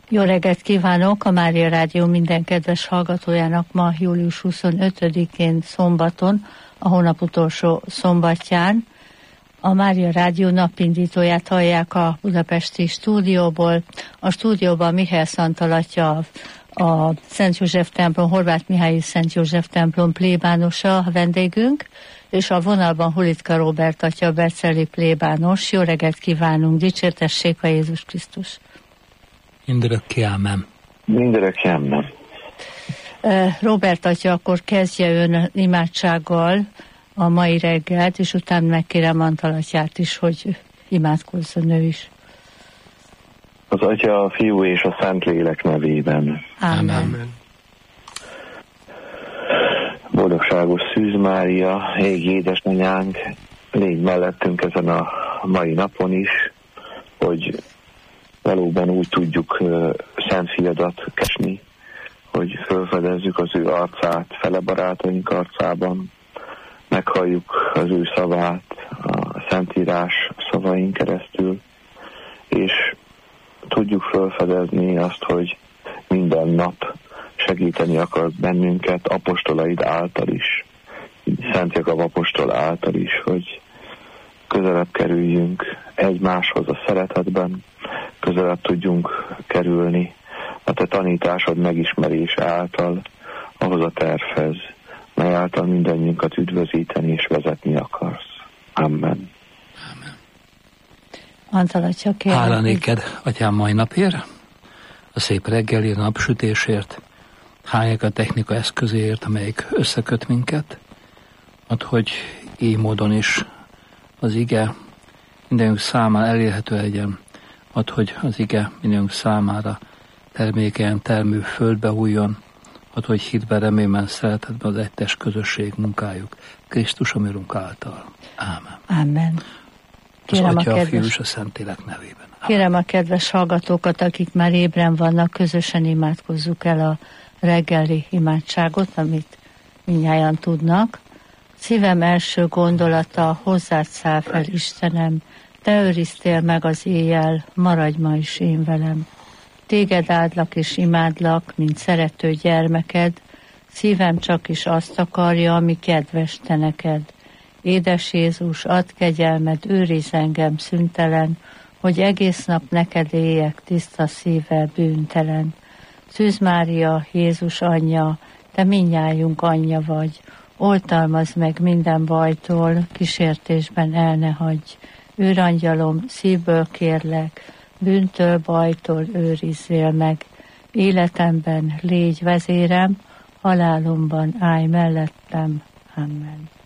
Jó reggelt kívánok! A Mária Rádió minden kedves hallgatójának ma július 25-én szombaton, a hónap utolsó szombatján. A Mária Rádió napindítóját hallják a budapesti stúdióból. A stúdióban Mihály Szantal atya, a Szent József templom, Horváth Mihály Szent József templom plébánosa a vendégünk, és a vonalban Hulitka Róbert atya, berceli plébános. Jó reggelt kívánunk! Dicsértessék a Jézus Krisztus! Mindörökké ámen. Mindörökké ámen. Robert atya, akkor kezdje ön imádsággal a mai reggelt, és utána megkérem Antal atyát is, hogy imádkozzon ő is. Az Atya, a Fiú és a Szentlélek nevében. Ámen. Boldogságos Szűz Mária, égi édesanyánk, légy mellettünk ezen a mai napon is, hogy valóban úgy tudjuk Szent Fiadat keresni, hogy felfedezzük az ő arcát fele barátaink arcában, meghalljuk az ő szavát a Szentírás szavain keresztül, és tudjuk felfedezni azt, hogy minden nap segíteni akar bennünket apostolaid által is, Szent Jakab apostol által is, hogy közelebb kerüljünk egymáshoz a szeretetben, közelebb tudjunk kerülni a te tanításod megismerése által ahhoz a tervhez, mely által mindannyiunkat üdvözíteni és vezetni akarsz. Amen. Antal atya, kérlek. Hála néked, atyám, mai napért, a szép reggelért, a napsütésért, hálják a technika eszközéért, amelyik összeköt minket, hogy így módon is az ige mindenünk számára elérhető legyen, hogy az ige mindenünk számára termékenyen termő földbe hújjon, hogy hitben, remélmen, szeretetben az egytes közösség munkájuk Krisztus a mi Urunk által. Ámen. Ámen. Az Atya, a Fiú és a Szentlélek nevében. Ámen. Kérem a kedves hallgatókat, akik már ébren vannak, közösen imádkozzuk el a reggeli imádságot, amit mindnyájan tudnak. Szívem első gondolata, hozzád száll fel, Istenem, te őriztél meg az éjjel, maradj ma is én velem. Téged áldlak és imádlak, mint szerető gyermeked, szívem csak is azt akarja, ami kedves te neked. Édes Jézus, add kegyelmed, őrizz engem szüntelen, hogy egész nap neked éljek tiszta szívvel bűntelen. Szűz Mária, Jézus anyja, te mindnyájunk anyja vagy, oltalmazd meg minden bajtól, kísértésben el ne hagyj. Őrangyalom, szívből kérlek, bűntől, bajtól őrizzél meg. Életemben légy vezérem, halálomban állj mellettem. Amen.